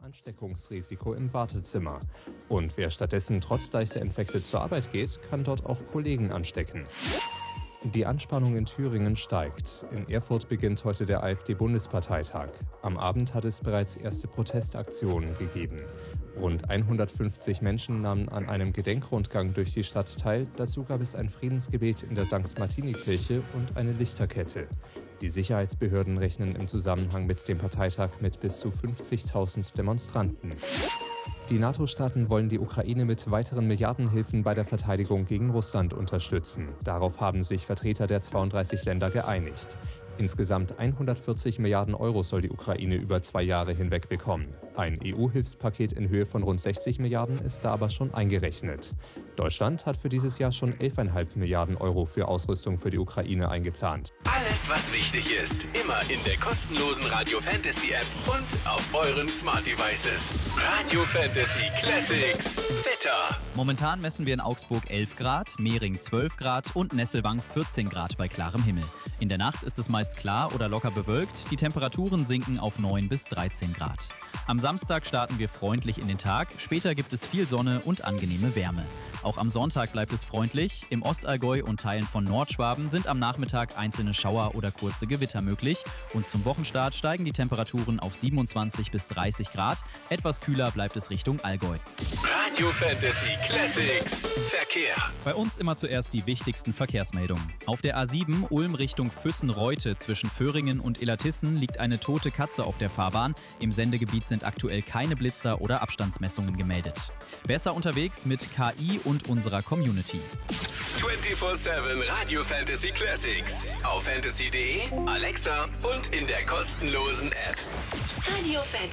Ansteckungsrisiko im Wartezimmer. Und wer stattdessen trotz leichter Infekte zur Arbeit geht, kann dort auch Kollegen anstecken. Die Anspannung in Thüringen steigt. In Erfurt beginnt heute der AfD-Bundesparteitag. Am Abend hat es bereits erste Protestaktionen gegeben. Rund 150 Menschen nahmen an einem Gedenkrundgang durch die Stadt teil. Dazu gab es ein Friedensgebet in der St. Martini-Kirche und eine Lichterkette. Die Sicherheitsbehörden rechnen im Zusammenhang mit dem Parteitag mit bis zu 50.000 Demonstranten. Die NATO-Staaten wollen die Ukraine mit weiteren Milliardenhilfen bei der Verteidigung gegen Russland unterstützen. Darauf haben sich Vertreter der 32 Länder geeinigt. Insgesamt 140 Milliarden Euro soll die Ukraine über 2 Jahre hinweg bekommen. Ein EU-Hilfspaket in Höhe von rund 60 Milliarden ist da aber schon eingerechnet. Deutschland hat für dieses Jahr schon 11,5 Milliarden Euro für Ausrüstung für die Ukraine eingeplant. Alles, was wichtig ist, immer in der kostenlosen Radio Fantasy App und auf euren Smart Devices. Radio Fantasy Classics Wetter. Momentan messen wir in Augsburg 11 Grad, Mehring 12 Grad und Nesselwang 14 Grad bei klarem Himmel. In der Nacht ist es meist klar oder locker bewölkt. Die Temperaturen sinken auf 9 bis 13 Grad. Am Samstag starten wir freundlich in den Tag. Später gibt es viel Sonne und angenehme Wärme. Auch am Sonntag bleibt es freundlich. Im Ostallgäu und Teilen von Nordschwaben sind am Nachmittag einzelne Schauer oder kurze Gewitter möglich. Und zum Wochenstart steigen die Temperaturen auf 27 bis 30 Grad. Etwas kühler bleibt es Richtung Allgäu. Radio Fantasy Classics Verkehr. Bei uns immer zuerst die wichtigsten Verkehrsmeldungen. Auf der A7 Ulm Richtung Füssen-Reute zwischen Föhringen und Illertissen liegt eine tote Katze auf der Fahrbahn. Im Sendegebiet sind aktuell keine Blitzer oder Abstandsmessungen gemeldet. Besser unterwegs mit KI und unserer Community. 24/7 Radio Fantasy Classics. Auf fantasy.de, Alexa und in der kostenlosen App. Radio Fantasy.